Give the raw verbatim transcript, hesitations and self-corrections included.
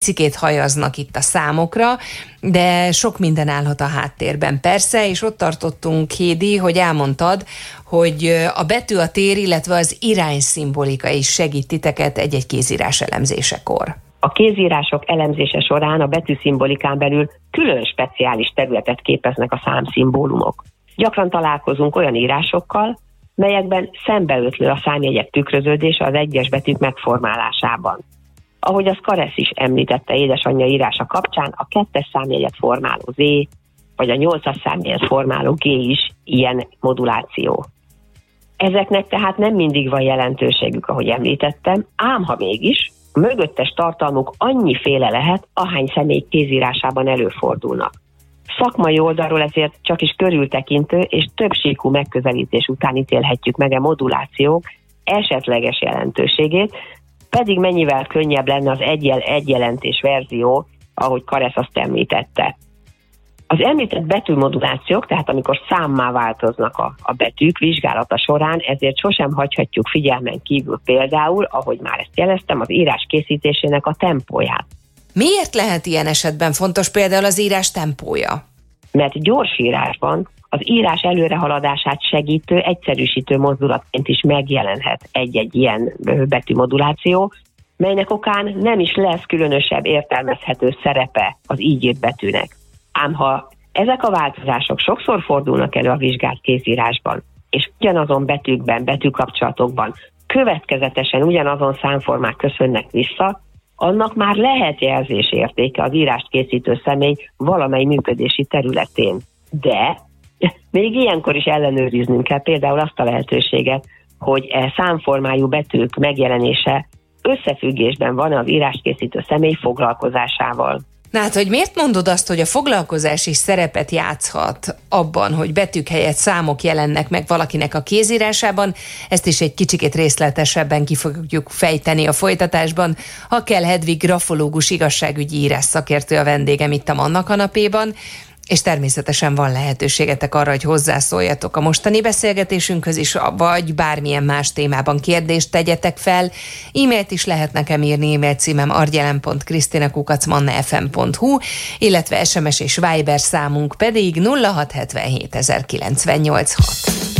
picikét hajaznak itt a számokra, de sok minden állhat a háttérben persze, és ott tartottunk, Hédi, hogy elmondtad, hogy a betű, a tér, illetve az irányszimbolika is segít titeket egy-egy kézírás elemzésekor. A kézírások elemzése során a betűszimbolikán belül külön speciális területet képeznek a számszimbólumok. Gyakran találkozunk olyan írásokkal, melyekben szembeötlő a számjegyek tükröződése az egyes betűk megformálásában. Ahogy azt Karesz is említette édesanyja írása kapcsán, a kettes számjegyet formáló Z, vagy a nyolcas számjegyet formáló G is ilyen moduláció. Ezeknek tehát nem mindig van jelentőségük, ahogy említettem, ám ha mégis, a mögöttes tartalmuk annyiféle lehet, ahány személy kézírásában előfordulnak. Szakmai oldalról ezért csak is körültekintő és többsíkú megközelítés után ítélhetjük meg a modulációk esetleges jelentőségét, pedig mennyivel könnyebb lenne az egyel egyjelentés verzió, ahogy Karesz azt említette. Az említett betűmodulációk, tehát amikor számmá változnak a, a betűk vizsgálata során, ezért sosem hagyhatjuk figyelmen kívül például, ahogy már ezt jeleztem, az írás készítésének a tempóját. Miért lehet ilyen esetben fontos például az írás tempója? Mert gyors írásban az írás előrehaladását segítő, egyszerűsítő mozdulatként is megjelenhet egy-egy ilyen betűmoduláció, melynek okán nem is lesz különösebb értelmezhető szerepe az így írt betűnek. Ám ha ezek a változások sokszor fordulnak elő a vizsgált kézírásban, és ugyanazon betűkben, betűkapcsolatokban következetesen ugyanazon számformák köszönnek vissza, annak már lehet jelzésértéke az írást készítő személy valamely működési területén. De még ilyenkor is ellenőriznünk kell például azt a lehetőséget, hogy e számformájú betűk megjelenése összefüggésben van az írást készítő személy foglalkozásával. Na hát, hogy miért mondod azt, hogy a foglalkozás is szerepet játszhat abban, hogy betűk helyett számok jelennek meg valakinek a kézírásában, ezt is egy kicsikét részletesebben ki fogjuk fejteni a folytatásban. Hakel Hedvig grafológus igazságügyi írás szakértő a vendégem itt a Manna kanapéban, és természetesen van lehetőségetek arra, hogy hozzászóljatok a mostani beszélgetésünkhöz is, vagy bármilyen más témában kérdést tegyetek fel. E-mailt is lehet nekem írni, e-mail címem argyelen pont krisztina kukac manna f m pont h u, illetve es em es és Viber számunk pedig nulla hat hetvenhét ezerkilencszáznyolcvanhat.